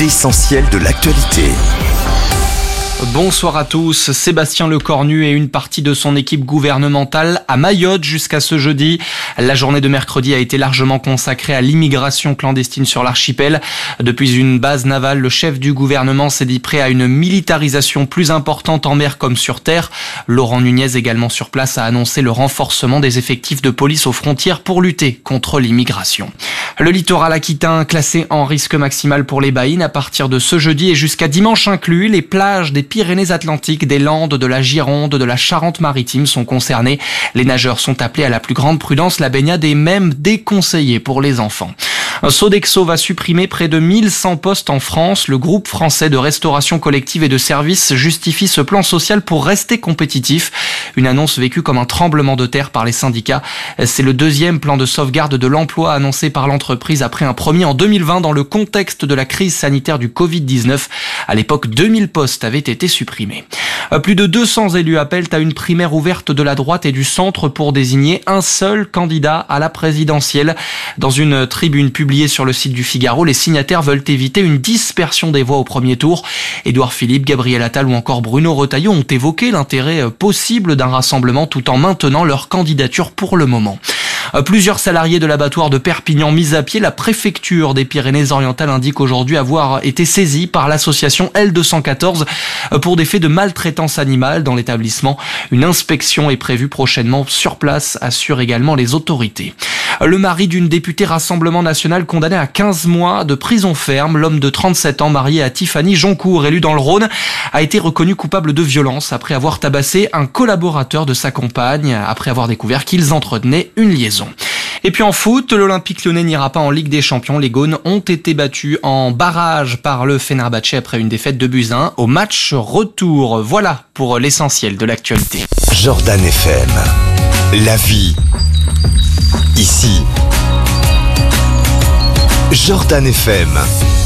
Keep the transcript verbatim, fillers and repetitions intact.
l'essentiel de l'actualité. Bonsoir à tous. Sébastien Lecornu et une partie de son équipe gouvernementale à Mayotte jusqu'à ce jeudi. La journée de mercredi a été largement consacrée à l'immigration clandestine sur l'archipel. Depuis une base navale, le chef du gouvernement s'est dit prêt à une militarisation plus importante en mer comme sur terre. Laurent Nunez, également sur place, a annoncé le renforcement des effectifs de police aux frontières pour lutter contre l'immigration. Le littoral aquitain classé en risque maximal pour les baïnes à partir de ce jeudi et jusqu'à dimanche inclus. Les plages des Pyrénées-Atlantiques, des Landes, de la Gironde, de la Charente-Maritime sont concernées. Les nageurs sont appelés à la plus grande prudence. La baignade est même déconseillée pour les enfants. Sodexo va supprimer près de mille cent postes en France. Le groupe français de restauration collective et de services justifie ce plan social pour rester compétitif. Une annonce vécue comme un tremblement de terre par les syndicats. C'est le deuxième plan de sauvegarde de l'emploi annoncé par l'entreprise après un premier en deux mille vingt dans le contexte de la crise sanitaire du covid dix-neuf. À l'époque, deux mille postes avaient été supprimés. Plus de deux cents élus appellent à une primaire ouverte de la droite et du centre pour désigner un seul candidat à la présidentielle. Dans une tribune publiée sur le site du Figaro, les signataires veulent éviter une dispersion des voix au premier tour. Édouard Philippe, Gabriel Attal ou encore Bruno Retailleau ont évoqué l'intérêt possible d'un rassemblement tout en maintenant leur candidature pour le moment. Plusieurs salariés de l'abattoir de Perpignan mis à pied, la préfecture des Pyrénées-Orientales indique aujourd'hui avoir été saisie par l'association L deux cent quatorze pour des faits de maltraitance animale dans l'établissement. Une inspection est prévue prochainement sur place, assurent également les autorités. Le mari d'une députée Rassemblement National condamné à quinze mois de prison ferme, l'homme de trente-sept ans marié à Tiffany Joncourt, élu dans le Rhône, a été reconnu coupable de violence après avoir tabassé un collaborateur de sa compagne, après avoir découvert qu'ils entretenaient une liaison. Et puis en foot, l'Olympique Lyonnais n'ira pas en Ligue des Champions. Les Gaunes ont été battus en barrage par le Fenerbahçe après une défaite de buts à un au match retour. Voilà pour l'essentiel de l'actualité. Jordan F M, la vie, ici. Jordan F M.